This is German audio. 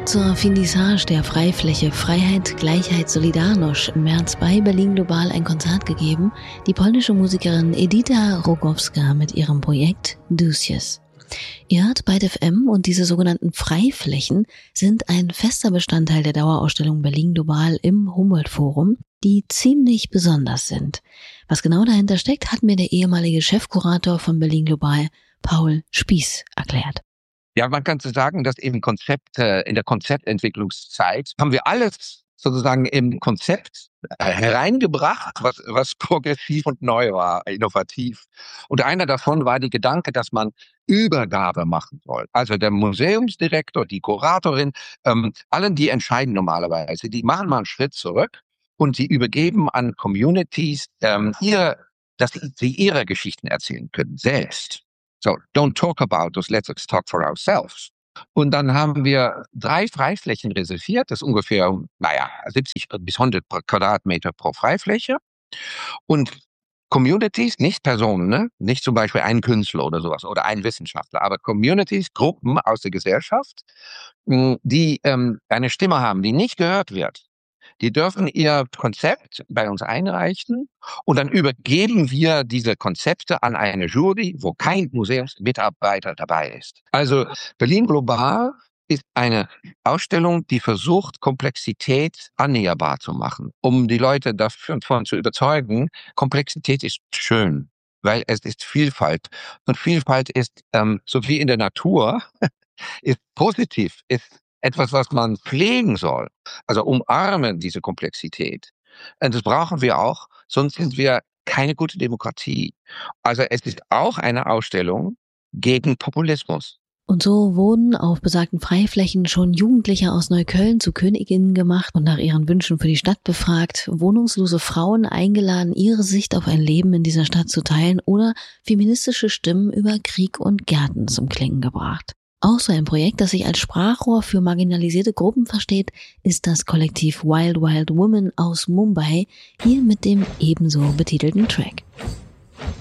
Zur Finissage der Freifläche Freiheit, Gleichheit, Solidarność im März bei Berlin Global ein Konzert gegeben, die polnische Musikerin Edyta Rogowska mit ihrem Projekt Dusies. Ihr hört Byte FM und diese sogenannten Freiflächen sind ein fester Bestandteil der Dauerausstellung Berlin Global im Humboldt-Forum, die ziemlich besonders sind. Was genau dahinter steckt, hat mir der ehemalige Chefkurator von Berlin Global, Paul Spieß, erklärt. Ja, man kann so sagen, dass im in der Konzeptentwicklungszeit haben wir alles sozusagen im Konzept hereingebracht, was progressiv und neu war, innovativ. Und einer davon war die Gedanke, dass man Übergabe machen soll. Also der Museumsdirektor, die Kuratorin, allen, die entscheiden normalerweise, die machen mal einen Schritt zurück und sie übergeben an Communities, dass sie ihre Geschichten erzählen können, selbst. So, don't talk about us, let's talk for ourselves. Und dann haben wir 3 Freiflächen reserviert, das ist ungefähr, 70 bis 100 Quadratmeter pro Freifläche. Und Communities, nicht Personen, ne? Nicht zum Beispiel ein Künstler oder sowas oder ein Wissenschaftler, aber Communities, Gruppen aus der Gesellschaft, die eine Stimme haben, die nicht gehört wird. Die dürfen ihr Konzept bei uns einreichen und dann übergeben wir diese Konzepte an eine Jury, wo kein Museumsmitarbeiter dabei ist. Also Berlin Global ist eine Ausstellung, die versucht, Komplexität annäherbar zu machen, um die Leute davon zu überzeugen, Komplexität ist schön, weil es ist Vielfalt. Und Vielfalt ist, so wie in der Natur, ist positiv, ist etwas, was man pflegen soll. Also umarmen diese Komplexität. Und das brauchen wir auch, sonst sind wir keine gute Demokratie. Also es ist auch eine Ausstellung gegen Populismus. Und so wurden auf besagten Freiflächen schon Jugendliche aus Neukölln zu Königinnen gemacht und nach ihren Wünschen für die Stadt befragt, wohnungslose Frauen eingeladen, ihre Sicht auf ein Leben in dieser Stadt zu teilen oder feministische Stimmen über Krieg und Gärten zum Klingen gebracht. Auch so ein Projekt, das sich als Sprachrohr für marginalisierte Gruppen versteht, ist das Kollektiv Wild Wild Women aus Mumbai, hier mit dem ebenso betitelten Track.